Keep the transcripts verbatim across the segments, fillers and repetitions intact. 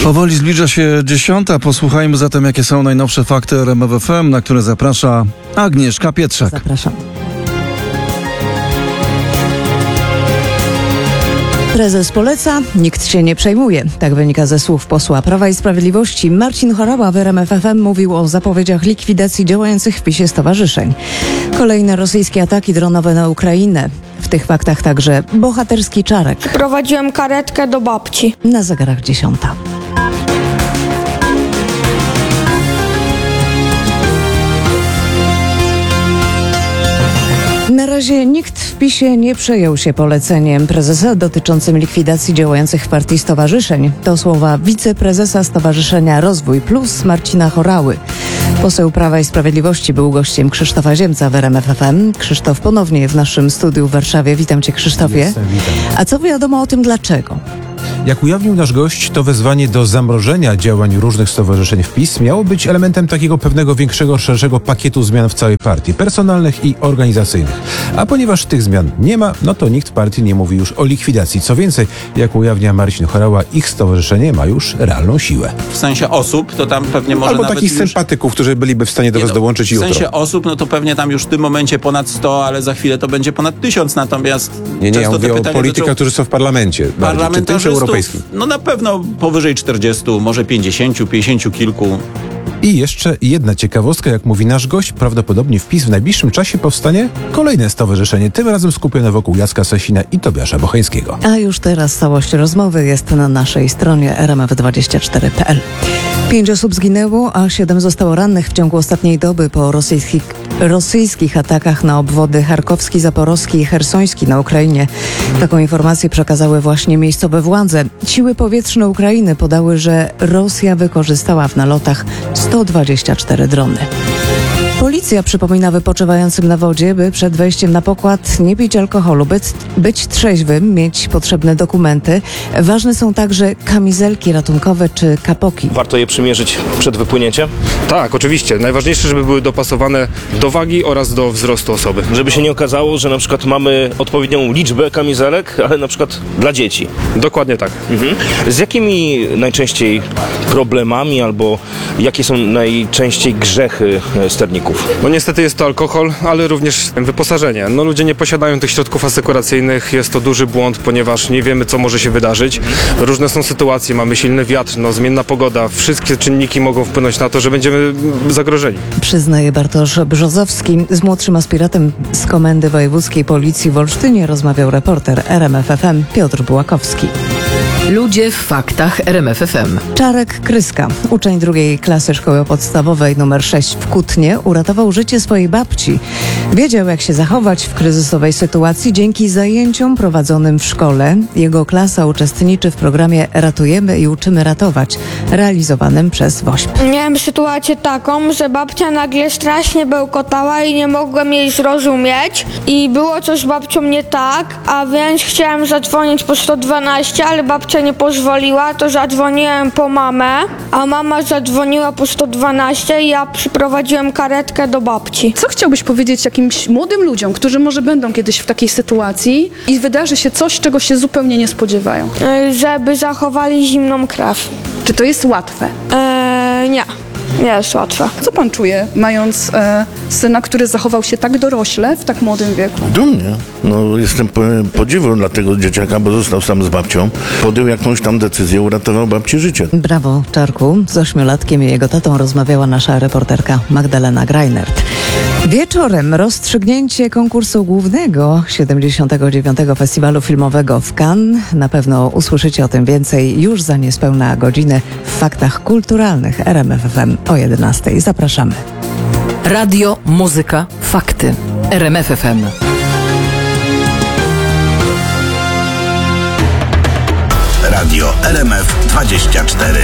Powoli zbliża się dziesiąta. Posłuchajmy zatem, jakie są najnowsze fakty R M F F M, na które zaprasza Agnieszka Pietrzak. Zapraszam. Prezes poleca, nikt się nie przejmuje. Tak wynika ze słów posła Prawa i Sprawiedliwości. Marcin Horała w R M F F M mówił o zapowiedziach likwidacji działających w PiSie stowarzyszeń. Kolejne rosyjskie ataki dronowe na Ukrainę. W tych faktach także bohaterski Czarek. Prowadziłem karetkę do babci. Na zegarach dziesiąta. Na razie nikt w PiSie nie przejął się poleceniem prezesa dotyczącym likwidacji działających w partii stowarzyszeń. To słowa wiceprezesa Stowarzyszenia Rozwój Plus Marcina Horały. Poseł Prawa i Sprawiedliwości był gościem Krzysztofa Ziemca w R M F F M. Krzysztof ponownie w naszym studiu w Warszawie. Witam cię, Krzysztofie. Jestem, witam. A co wiadomo o tym dlaczego? Jak ujawnił nasz gość, to wezwanie do zamrożenia działań różnych stowarzyszeń w PiS miało być elementem takiego pewnego większego, szerszego pakietu zmian w całej partii, personalnych i organizacyjnych. A ponieważ tych zmian nie ma, no to nikt w partii nie mówi już o likwidacji. Co więcej, jak ujawnia Marcin Horała, ich stowarzyszenie ma już realną siłę. W sensie osób, to tam pewnie może Albo nawet takich już... sympatyków, którzy byliby w stanie do Nie, was no, dołączyć w jutro. sensie osób, no to pewnie tam już w tym momencie ponad sto, ale za chwilę to będzie ponad tysiąc, natomiast... Nie, nie, ja często te mówię o pytania politykach, dotyczą którzy są w parlamencie. Bardziej, czy tym, czy parlamentarzystów. europejskim. No na pewno powyżej czterdziestu, może pięćdziesięciu, pięćdziesięciu kilku. I jeszcze jedna ciekawostka, jak mówi nasz gość, prawdopodobnie w PiS w najbliższym czasie powstanie kolejne stowarzyszenie, tym razem skupione wokół Jacka Sasina i Tobiasza Bocheńskiego. A już teraz całość rozmowy jest na naszej stronie r m f dwadzieścia cztery kropka p l. Pięć osób zginęło, a siedem zostało rannych w ciągu ostatniej doby po rosyjskich, rosyjskich atakach na obwody charkowski, zaporowski i chersoński na Ukrainie. Taką informację przekazały właśnie miejscowe władze. Siły powietrzne Ukrainy podały, że Rosja wykorzystała w nalotach sto dwadzieścia cztery drony. Policja przypomina wypoczywającym na wodzie, by przed wejściem na pokład nie pić alkoholu, być, być trzeźwym, mieć potrzebne dokumenty. Ważne są także kamizelki ratunkowe czy kapoki. Warto je przymierzyć przed wypłynięciem? Tak, oczywiście. Najważniejsze, żeby były dopasowane do wagi oraz do wzrostu osoby. Żeby się nie okazało, że na przykład mamy odpowiednią liczbę kamizelek, ale na przykład dla dzieci. Dokładnie tak. Mhm. Z jakimi najczęściej problemami albo jakie są najczęściej grzechy sterników? No niestety jest to alkohol, ale również wyposażenie. No ludzie nie posiadają tych środków asekuracyjnych, jest to duży błąd, ponieważ nie wiemy, co może się wydarzyć. Różne są sytuacje, mamy silny wiatr, no zmienna pogoda, wszystkie czynniki mogą wpłynąć na to, że będziemy zagrożeni. Przyznaje Bartosz Brzozowski. Z młodszym aspiratem z Komendy Wojewódzkiej Policji w Olsztynie rozmawiał reporter R M F F M Piotr Bułakowski. Ludzie w faktach R M F F M. Czarek Kryska, uczeń drugiej klasy szkoły podstawowej numer sześć w Kutnie, uratował życie swojej babci. Wiedział, jak się zachować w kryzysowej sytuacji dzięki zajęciom prowadzonym w szkole. Jego klasa uczestniczy w programie Ratujemy i uczymy ratować, realizowanym przez WOŚP. Miałem sytuację taką, że babcia nagle strasznie bełkotała i nie mogłem jej zrozumieć. I było coś z babcią nie tak, a więc chciałem zadzwonić po sto dwanaście, ale babcia nie pozwoliła, to zadzwoniłem po mamę, a mama zadzwoniła po sto dwanaście i ja przyprowadziłem karetkę do babci. Co chciałbyś powiedzieć jakimś młodym ludziom, którzy może będą kiedyś w takiej sytuacji i wydarzy się coś, czego się zupełnie nie spodziewają? Yy, żeby zachowali zimną krew. Czy to jest łatwe? Yy, nie, nie jest łatwe. Co pan czuje, mając e, syna, który zachował się tak dorośle w tak młodym wieku? Dumnie. No, jestem po, podziwu dla tego dzieciaka, bo został sam z babcią. Podjął jakąś tam decyzję, uratował babci życie. Brawo, Czarku. Z ośmiolatkiem i jego tatą rozmawiała nasza reporterka Magdalena Greinert. Wieczorem rozstrzygnięcie konkursu głównego siedemdziesiątego dziewiątego Festiwalu Filmowego w Cannes. Na pewno usłyszycie o tym więcej już za niespełna godzinę w Faktach Kulturalnych R M F F M o jedenastej. Zapraszamy. Radio, muzyka, fakty. R M F F M. Radio R M F dwadzieścia cztery.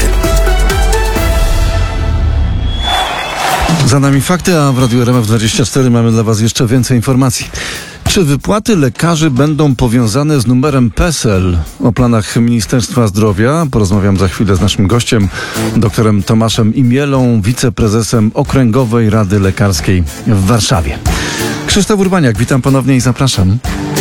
Za nami fakty, a w Radiu R M F dwadzieścia cztery mamy dla Was jeszcze więcej informacji. Czy wypłaty lekarzy będą powiązane z numerem PESEL? O planach Ministerstwa Zdrowia porozmawiam za chwilę z naszym gościem, doktorem Tomaszem Imielą, wiceprezesem Okręgowej Rady Lekarskiej w Warszawie. Krzysztof Urbaniak, witam ponownie i zapraszam.